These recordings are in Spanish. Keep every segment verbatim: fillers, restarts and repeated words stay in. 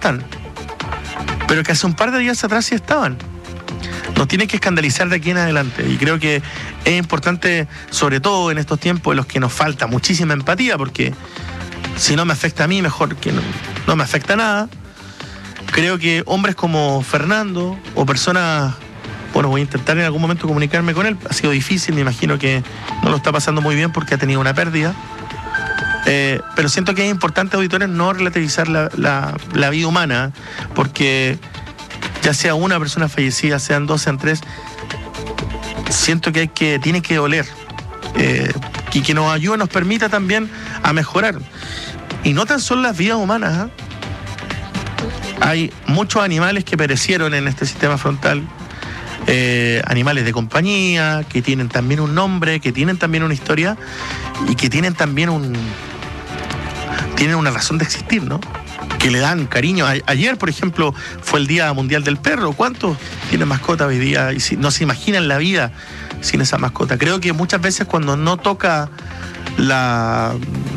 están, pero que hace un par de días atrás sí estaban. Nos tienen que escandalizar de aquí en adelante, y creo que es importante, sobre todo en estos tiempos en los que nos falta muchísima empatía, porque si no me afecta a mí, mejor que no, no me afecta nada. Creo que hombres como Fernando o personas, bueno, voy a intentar en algún momento comunicarme con él, ha sido difícil, me imagino que no lo está pasando muy bien porque ha tenido una pérdida, eh, pero siento que es importante, auditores, no relativizar la, la, la vida humana, porque ya sea una persona fallecida, sean dos, sean tres, siento que hay que, tiene que doler, eh, y que nos ayude, nos permita también a mejorar. Y no tan solo las vidas humanas, ¿eh? Hay muchos animales que perecieron en este sistema frontal, eh, animales de compañía, que tienen también un nombre, que tienen también una historia y que tienen también un tienen una razón de existir, ¿no? Que le dan cariño. A- ayer, por ejemplo, fue el Día Mundial del Perro. ¿Cuántos tienen mascota hoy día? Y si, no se imaginan la vida sin esa mascota. Creo que muchas veces cuando no toca la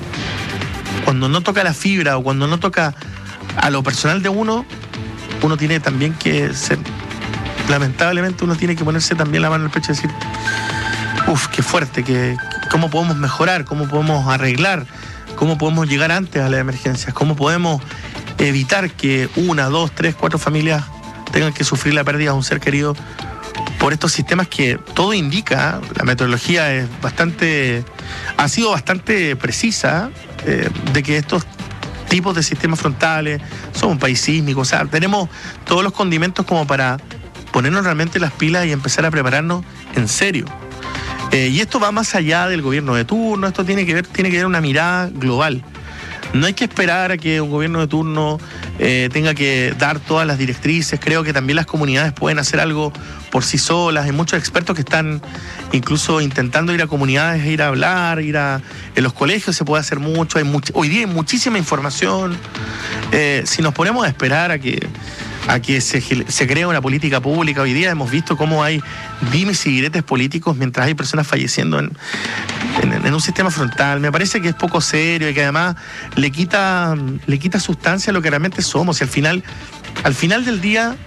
cuando no toca la fibra o cuando no toca a lo personal de uno, uno tiene también que ser, lamentablemente uno tiene que ponerse también la mano en el pecho y decir, uff, qué fuerte, que, cómo podemos mejorar, cómo podemos arreglar, cómo podemos llegar antes a las emergencias, cómo podemos evitar que una, dos, tres, cuatro familias tengan que sufrir la pérdida de un ser querido por estos sistemas que todo indica, la metodología es bastante, ha sido bastante precisa, eh, de que estos tipos de sistemas frontales, somos un país sísmico, o sea, tenemos todos los condimentos como para ponernos realmente las pilas y empezar a prepararnos en serio. Eh, y esto va más allá del gobierno de turno, esto tiene que ver, tiene que ver una mirada global. No hay que esperar a que un gobierno de turno eh, tenga que dar todas las directrices. Creo que también las comunidades pueden hacer algo por sí solas. Hay muchos expertos que están incluso intentando ir a comunidades, ir a hablar, ir a... En los colegios se puede hacer mucho. Hay much... Hoy día hay muchísima información. Eh, si nos ponemos a esperar a que, a que se, se cree una política pública, hoy día hemos visto cómo hay dimes y diretes políticos mientras hay personas falleciendo en, en, en un sistema frontal. Me parece que es poco serio y que además le quita, le quita sustancia a lo que realmente somos. Y al final, al final del día,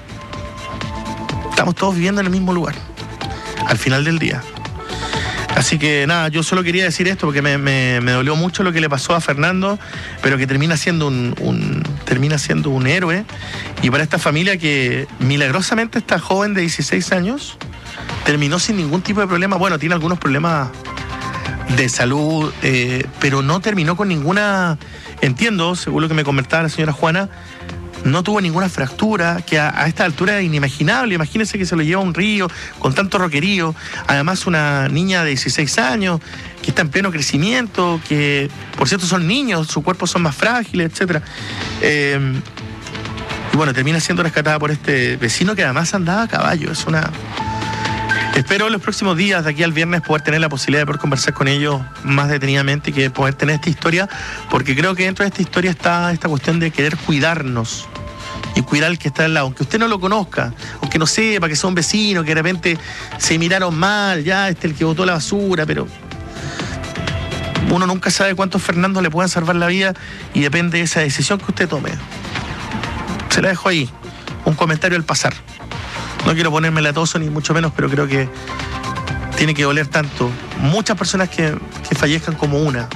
estamos todos viviendo en el mismo lugar. Al final del día. Así que nada, yo solo quería decir esto porque me, me, me dolió mucho lo que le pasó a Fernando, pero que termina siendo un, un termina siendo un héroe. Y para esta familia que milagrosamente esta joven de dieciséis años terminó sin ningún tipo de problema. Bueno, tiene algunos problemas de salud, eh, pero no terminó con ninguna, entiendo, según lo que me comentaba la señora Juana, no tuvo ninguna fractura, que a, a esta altura es inimaginable. Imagínense que se lo lleva a un río con tanto roquerío, además una niña de dieciséis años que está en pleno crecimiento, que por cierto son niños, sus cuerpos son más frágiles, etcétera. Eh, y bueno, termina siendo rescatada por este vecino que además andaba a caballo. Es una... Espero en los próximos días, de aquí al viernes, poder tener la posibilidad de poder conversar con ellos más detenidamente y que poder tener esta historia, porque creo que dentro de esta historia está esta cuestión de querer cuidarnos y cuidar al que está al lado, aunque usted no lo conozca, aunque no sepa que son vecinos, que de repente se miraron mal, ya este es el que botó la basura, pero uno nunca sabe cuántos Fernandos le puedan salvar la vida y depende de esa decisión que usted tome. Se la dejo ahí, un comentario al pasar. No quiero ponerme latoso ni mucho menos, pero creo que tiene que doler tanto. Muchas personas que, que fallezcan como una.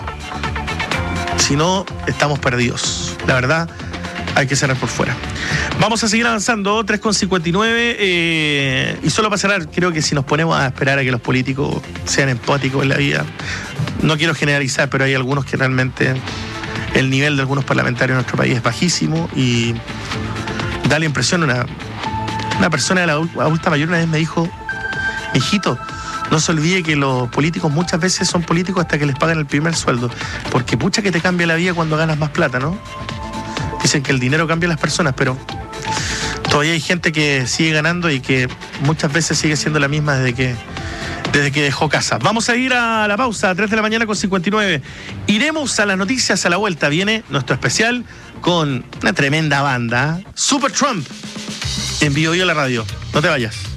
Si no, estamos perdidos. La verdad, hay que cerrar por fuera. Vamos a seguir avanzando, tres con cincuenta y nueve. Eh, y solo para cerrar, creo que si nos ponemos a esperar a que los políticos sean empáticos en la vida, no quiero generalizar, pero hay algunos que realmente el nivel de algunos parlamentarios en nuestro país es bajísimo y da la impresión una... Una persona de la adulta mayor una vez me dijo, hijito, no se olvide que los políticos muchas veces son políticos hasta que les pagan el primer sueldo, porque pucha que te cambia la vida cuando ganas más plata, ¿no? Dicen que el dinero cambia a las personas, pero todavía hay gente que sigue ganando y que muchas veces sigue siendo la misma desde que, desde que dejó casa. Vamos a ir a la pausa, a tres de la mañana con cincuenta y nueve. Iremos a las noticias a la vuelta. Viene nuestro especial con una tremenda banda, Super Trump. En Vivo Vivo la radio. No te vayas.